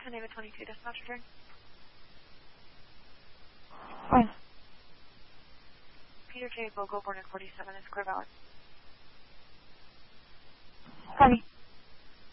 David 22, dispatch return. Fine. Peter J. Bogle, born at 47, is clear valid. Copy.